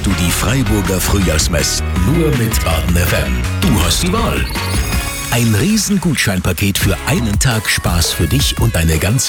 hörst du die Freiburger Frühjahrsmess nur mit Baden FM. Du hast die Wahl. Ein Riesen-Gutscheinpaket für einen Tag Spaß für dich und deine ganze